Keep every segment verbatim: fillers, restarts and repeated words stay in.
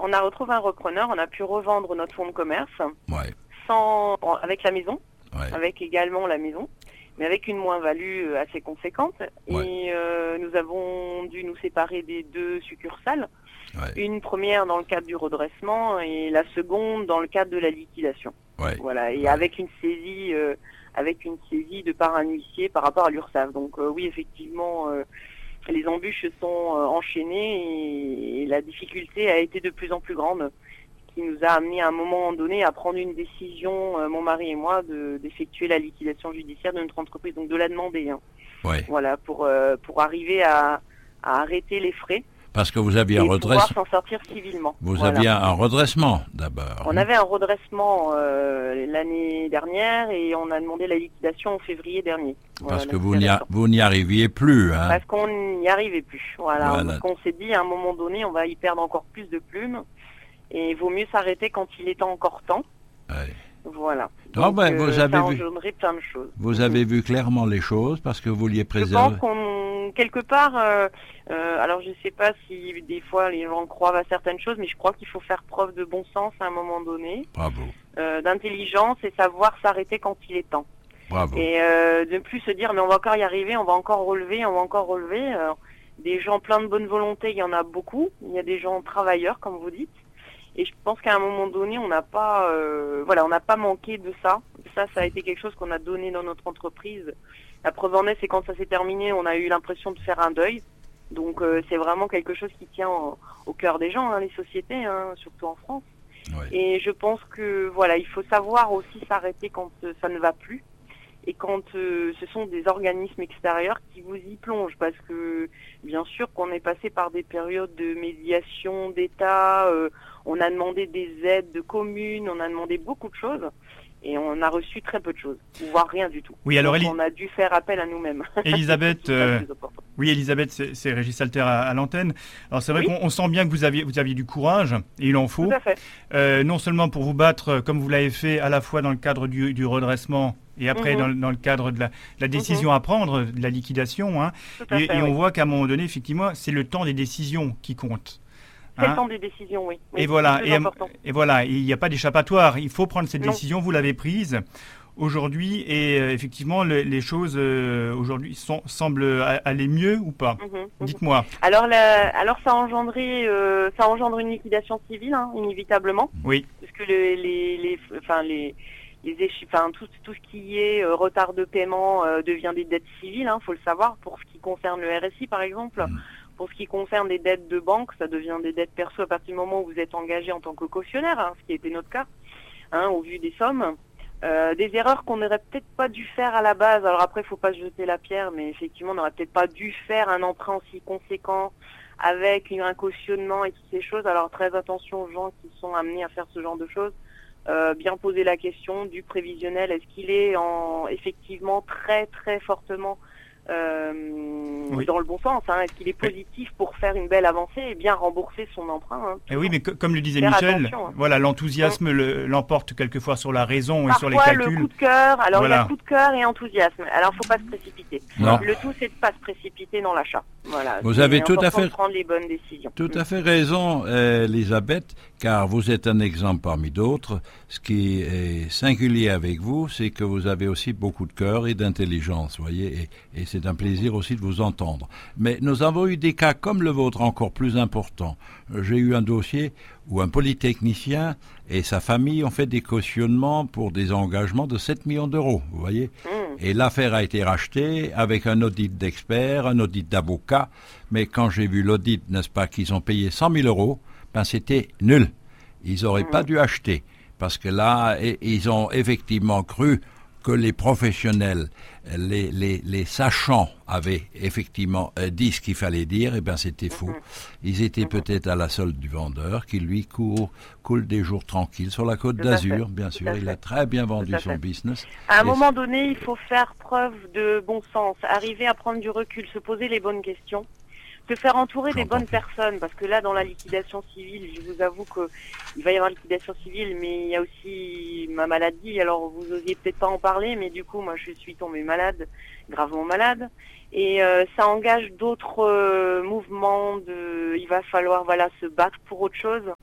on a retrouvé un repreneur, on a pu revendre notre fonds de commerce Ouais. sans, avec la maison, Ouais. avec également la maison, mais avec une moins-value assez conséquente. Ouais. Et euh, nous avons dû nous séparer des deux succursales. Ouais. Une première dans le cadre du redressement et la seconde dans le cadre de la liquidation. Ouais. Voilà, et Ouais. avec une saisie, euh, avec une saisie de par un huissier par rapport à l'URSSAF. Donc euh, oui, effectivement, euh, les embûches se sont euh, enchaînées et, et la difficulté a été de plus en plus grande, ce qui nous a amené à un moment donné à prendre une décision, euh, mon mari et moi, de, d'effectuer la liquidation judiciaire de notre entreprise, donc de la demander. Hein. Ouais. Voilà, pour euh, pour arriver à, à arrêter les frais. Parce que vous aviez Et un pouvoir redressement. s'en sortir civilement. Vous Voilà. aviez un redressement d'abord. On avait un redressement euh, l'année dernière et on a demandé la liquidation en février dernier. Voilà, Parce que donc vous c'est n'y, a- récent. vous n'y arriviez plus. Hein. Parce qu'on n'y arrivait plus. Voilà. Voilà. Parce qu'on s'est dit à un moment donné, on va y perdre encore plus de plumes et il vaut mieux s'arrêter quand il est encore temps. Ouais. Voilà. Non, Donc, ben, vous ça avez a vu- engendré plein de choses. Vous avez vu clairement les choses parce que vous vouliez Je préserver. pense qu'on, quelque part, euh, euh, alors je ne sais pas si des fois les gens croient à certaines choses, mais je crois qu'il faut faire preuve de bon sens à un moment donné, Bravo. euh, d'intelligence et savoir s'arrêter quand il est temps. Bravo. Et euh, de plus se dire, mais on va encore y arriver, on va encore relever, on va encore relever. Euh, des gens pleins de bonne volonté, il y en a beaucoup. Il y a des gens travailleurs, comme vous dites. Et je pense qu'à un moment donné, on n'a pas, euh, voilà, on n'a pas manqué de ça. Ça, ça a été quelque chose qu'on a donné dans notre entreprise. La preuve en est, c'est quand ça s'est terminé, on a eu l'impression de faire un deuil. Donc, euh, c'est vraiment quelque chose qui tient au, au cœur des gens, hein, les sociétés, hein, surtout en France. Ouais. Et je pense que, voilà, il faut savoir aussi s'arrêter quand euh, ça ne va plus. Et quand euh, ce sont des organismes extérieurs qui vous y plongent, parce que bien sûr qu'on est passé par des périodes de médiation d'État, euh, on a demandé des aides de communes, on a demandé beaucoup de choses, et on a reçu très peu de choses, voire rien du tout. Oui, alors, Donc, Élie- on a dû faire appel à nous-mêmes. Elisabeth, C'est ça le euh, plus important. Oui, Elisabeth, c'est c'est Régis Alter à, à l'antenne. Alors c'est vrai Oui. qu'on on sent bien que vous aviez, vous aviez du courage, et il en faut. Tout à fait. Euh, non seulement pour vous battre, euh, comme vous l'avez fait, à la fois dans le cadre du, du redressement et après Mhm. dans, le- dans le cadre de la, de la décision à prendre, de la liquidation. Hein. Tout à Et, fait, et oui. on voit qu'à un moment donné, effectivement, c'est le temps des décisions qui compte. C'est le Hein. temps des décisions, oui. Oui, Et voilà, c'est le et, plus important. et voilà, il n'y a pas d'échappatoire. Il faut prendre cette Non. décision. Vous l'avez prise aujourd'hui, et euh, effectivement, le- les choses euh, aujourd'hui sont- semblent a- aller mieux ou pas. Mhm, mhm. Dites-moi. Alors, la, alors ça a engendré, euh, ça engendre une liquidation civile, hein, inévitablement. Oui. Parce que le- les, les, enfin les, les échi- enfin tout, tout ce qui est euh, retard de paiement euh, devient des dettes civiles, hein, faut le savoir. Pour ce qui concerne le R S I, par exemple, Mm. pour ce qui concerne des dettes de banque, ça devient des dettes perso à partir du moment où vous êtes engagé en tant que cautionnaire, hein, ce qui était notre cas, hein, au vu des sommes. Euh, des erreurs qu'on n'aurait peut-être pas dû faire à la base. Alors après, il faut pas se jeter la pierre, mais effectivement, on n'aurait peut-être pas dû faire un emprunt aussi conséquent avec un cautionnement et toutes ces choses. Alors très attention aux gens qui sont amenés à faire ce genre de choses. Euh, bien poser la question du prévisionnel. Est-ce qu'il est en effectivement très très fortement euh, Oui. dans le bon sens, hein? Est-ce qu'il est positif pour faire une belle avancée et bien rembourser son emprunt, hein? Eh oui, mais co- comme le disait Faire Michel, attention, hein. voilà, l'enthousiasme le- l'emporte quelquefois sur la raison et sur les Parfois, le calculs. coup de cœur, alors il y Voilà. a coup de cœur et enthousiasme. Alors, faut pas se précipiter. Non. Le tout, c'est de pas se précipiter dans l'achat. Voilà. Vous C'est avez tout à important fait- de prendre les bonnes décisions. Tout à fait raison, euh, Elisabeth, car vous êtes un exemple parmi d'autres. Ce qui est singulier avec vous, c'est que vous avez aussi beaucoup de cœur et d'intelligence, voyez, et, et c'est un plaisir aussi de vous entendre. Mais nous avons eu des cas comme le vôtre encore plus importants. J'ai eu un dossier où un polytechnicien et sa famille ont fait des cautionnements pour des engagements de sept millions d'euros, vous voyez. Mmh. Et l'affaire a été rachetée avec un audit d'experts, un audit d'avocats. Mais quand j'ai vu l'audit, n'est-ce pas, qu'ils ont payé cent mille euros, ben c'était nul. Ils n'auraient Mmh. pas dû acheter. Parce que là, et- ils ont effectivement cru que les professionnels, les, les, les sachants avaient effectivement euh, dit ce qu'il fallait dire, et bien c'était faux. Ils étaient peut-être à la solde du vendeur, qui lui court, coule des jours tranquilles sur la côte Tout à d'Azur, fait, bien tout sûr. à Il fait. a très bien vendu Tout à son fait. business. À un Et moment donné, il faut faire preuve de bon sens, arriver à prendre du recul, se poser les bonnes questions, se faire entourer des J'entends bonnes plus. personnes, parce que là, dans la liquidation civile, je vous avoue que il va y avoir liquidation civile, mais il y a aussi ma maladie. Alors, vous osiez peut-être pas en parler, mais du coup, moi, je suis tombée malade, gravement malade, et euh, ça engage d'autres euh, mouvements. De, il va falloir, voilà, se battre pour autre chose.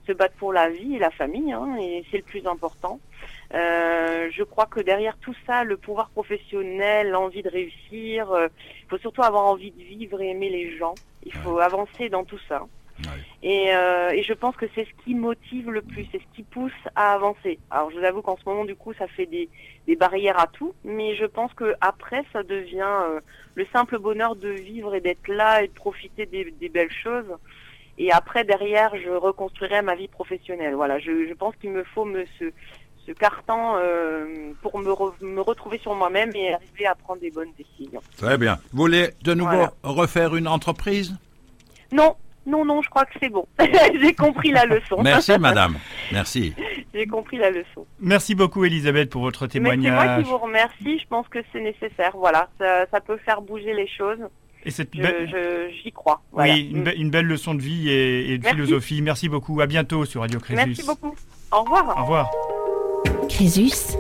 se battent pour la vie et la famille, hein, et c'est le plus important. Euh, je crois que derrière tout ça, le pouvoir professionnel, l'envie de réussir, il euh, faut surtout avoir envie de vivre et aimer les gens. Il faut ouais. avancer dans tout ça. Ouais. Et, euh, et je pense que c'est ce qui motive le plus, c'est ce qui pousse à avancer. Alors je vous avoue qu'en ce moment, du coup, ça fait des, des barrières à tout, mais je pense que après, ça devient euh, le simple bonheur de vivre et d'être là et de profiter des, des belles choses. Et après, derrière, je reconstruirai ma vie professionnelle. Voilà, je, je pense qu'il me faut me ce, ce carton euh, pour me, re, me retrouver sur moi-même et arriver à prendre des bonnes décisions. Très bien. Vous voulez de nouveau voilà. refaire une entreprise ? Non. Non, non, je crois que c'est bon. J'ai compris la leçon. Merci, madame. Merci. J'ai compris la leçon. Merci beaucoup, Elisabeth, pour votre témoignage. Mais c'est moi qui vous remercie. Je pense que c'est nécessaire. Voilà, ça, ça peut faire bouger les choses. Et cette je, be... je, j'y crois. Voilà. Oui, une, be- une belle leçon de vie et, et de Merci. philosophie. Merci beaucoup. À bientôt sur Radio Crésus. Merci beaucoup. Au revoir. Au revoir. Crésus.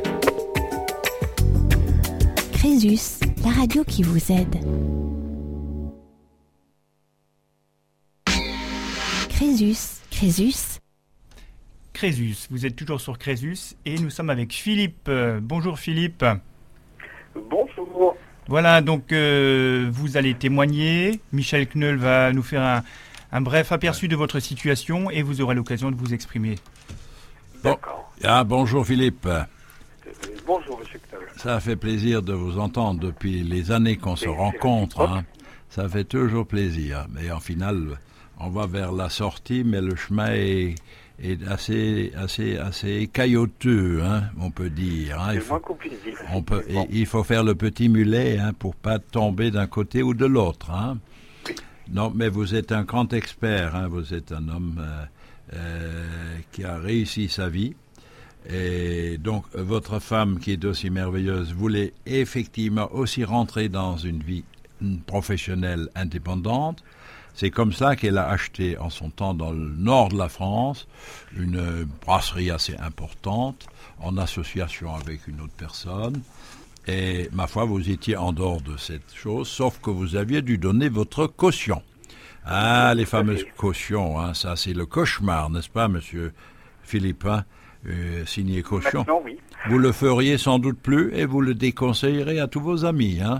Crésus, la radio qui vous aide. Crésus, Crésus. Crésus, vous êtes toujours sur Crésus et nous sommes avec Philippe. Euh, bonjour Philippe. Bonjour. Voilà, donc euh, vous allez témoigner. Michel Kneul va nous faire un, un bref aperçu de votre situation et vous aurez l'occasion de vous exprimer. D'accord. Bon. Ah, bonjour Philippe. Euh, bonjour Monsieur Kneul. Ça fait plaisir de vous entendre depuis les années qu'on se rencontre. Hein. Ça fait toujours plaisir. Mais en final, on va vers la sortie, mais le chemin est, est assez, assez, assez caillouteux, hein, on peut dire. Hein. C'est il faut, faut, moins qu'on puisse dire. on peut, il faut faire le petit mulet hein, pour pas tomber d'un côté ou de l'autre. Hein. Oui. Non, mais vous êtes un grand expert. Hein, vous êtes un homme euh, euh, qui a réussi sa vie. Et donc, votre femme, qui est aussi merveilleuse, voulait effectivement aussi rentrer dans une vie professionnelle indépendante. C'est comme ça qu'elle a acheté en son temps dans le nord de la France une brasserie assez importante en association avec une autre personne. Et ma foi, vous étiez en dehors de cette chose, sauf que vous aviez dû donner votre caution. Ah, les fameuses cautions, hein, ça c'est le cauchemar, n'est-ce pas, monsieur Philippe, hein, euh, signer caution. Maintenant, oui. Vous le feriez sans doute plus et vous le déconseillerez à tous vos amis, hein.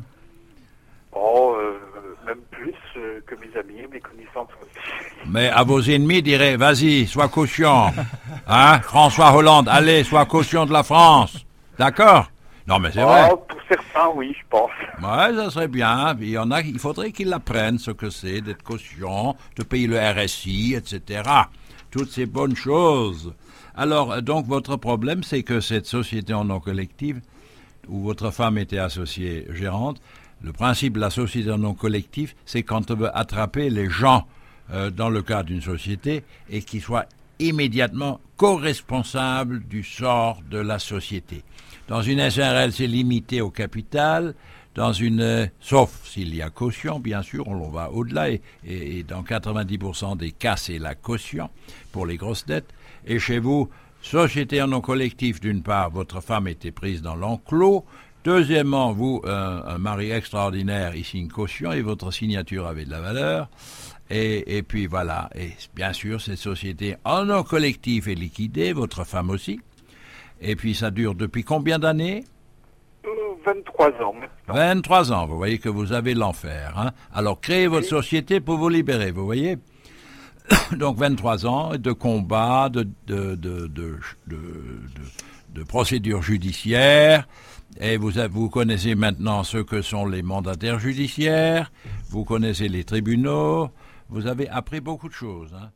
Oh, euh, même plus euh, que mes amis et mes connaissances aussi. Mais à vos ennemis, direz, vas-y, sois caution. Hein, François Hollande, allez, sois caution de la France. D'accord ? Non, mais c'est oh, vrai. Pour certains, oui, je pense. Ouais, ça serait bien. Il y en a, il faudrait qu'ils apprennent ce que c'est d'être caution, de payer le R S I, et cetera. Toutes ces bonnes choses. Alors, donc, votre problème, c'est que cette société en nom collectif, où votre femme était associée gérante, le principe de la société en nom collectif, c'est quand on veut attraper les gens euh, dans le cadre d'une société et qu'ils soient immédiatement co-responsables du sort de la société. Dans une S A R L, c'est limité au capital. Dans une, euh, sauf s'il y a caution, bien sûr, on va au-delà. Et, et, et dans quatre-vingt-dix pour cent des cas, c'est la caution pour les grosses dettes. Et chez vous, société en nom collectif, d'une part, votre femme était prise dans l'enclos. Deuxièmement, vous, euh, un mari extraordinaire, ici une caution, et votre signature avait de la valeur. Et, et puis voilà. Et bien sûr, cette société en nom collectif est liquidée, votre femme aussi. Et puis ça dure depuis combien d'années ? euh, vingt-trois ans maintenant. vingt-trois ans, vous voyez que vous avez l'enfer. Hein. Alors créez votre oui. société pour vous libérer, vous voyez. Donc vingt-trois ans de combats, de, de, de, de, de, de, de procédures judiciaires. Et vous, vous connaissez maintenant ce que sont les mandataires judiciaires, vous connaissez les tribunaux, vous avez appris beaucoup de choses. Hein.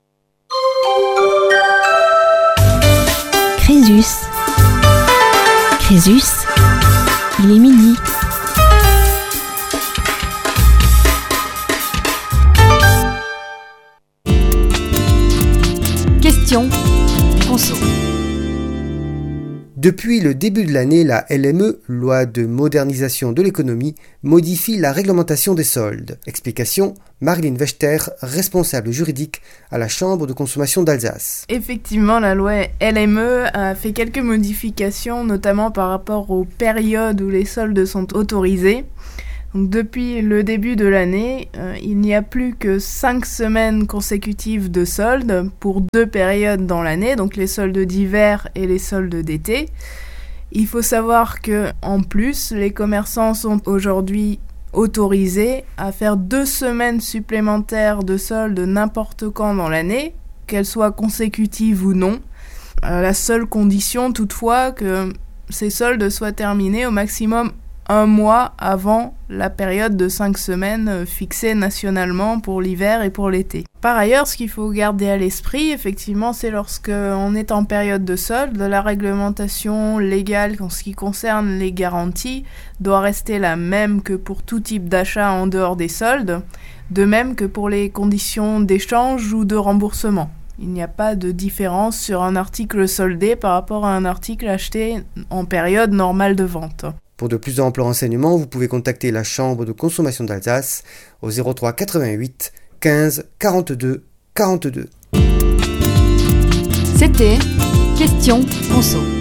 Crésus. Crésus, il est midi. Question conso. Depuis le début de l'année, la L M E, loi de modernisation de l'économie, modifie la réglementation des soldes. Explication, Marlene Wechter, responsable juridique à la Chambre de consommation d'Alsace. Effectivement, la loi L M E a fait quelques modifications, notamment par rapport aux périodes où les soldes sont autorisés. Donc, depuis le début de l'année, euh, il n'y a plus que cinq semaines consécutives de soldes pour deux périodes dans l'année, donc les soldes d'hiver et les soldes d'été. Il faut savoir que, en plus, les commerçants sont aujourd'hui autorisés à faire deux semaines supplémentaires de soldes n'importe quand dans l'année, qu'elles soient consécutives ou non. À la seule condition, toutefois, que ces soldes soient terminés au maximum un mois avant la période de cinq semaines fixée nationalement pour l'hiver et pour l'été. Par ailleurs, ce qu'il faut garder à l'esprit, effectivement, c'est lorsque on est en période de solde, la réglementation légale en ce qui concerne les garanties doit rester la même que pour tout type d'achat en dehors des soldes, de même que pour les conditions d'échange ou de remboursement. Il n'y a pas de différence sur un article soldé par rapport à un article acheté en période normale de vente. Pour de plus amples renseignements, vous pouvez contacter la Chambre de consommation d'Alsace au zéro trois quatre-vingt-huit quinze quarante-deux quarante-deux. C'était Question Conso.